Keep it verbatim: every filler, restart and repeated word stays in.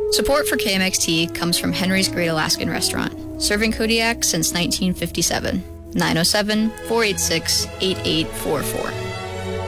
Support for K M X T comes from Henry's Great Alaskan Restaurant, serving Kodiak since nineteen fifty-seven. nine oh seven, four eight six, eight eight four four.